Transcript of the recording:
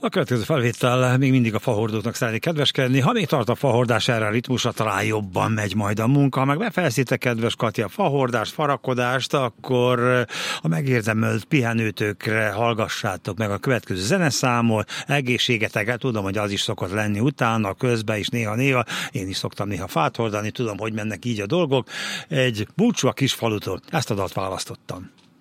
A következő felvétel még mindig a fahordóknak szeretnék kedveskedni. Ha még tart a fahordás erre a ritmusra, talán jobban megy majd a munka. Ha meg befejeztétek, kedves Katya, fahordást, farakodást, akkor a megérdemelt pihenőtökre hallgassátok meg a következő zeneszámot. Egészségetek, tudom, hogy az is szokott lenni utána, közben is néha-néha. Én is szoktam néha fát hordani, tudom, hogy mennek így a dolgok. Egy búcsú a Kisfalutól. Ezt a dalt választottam.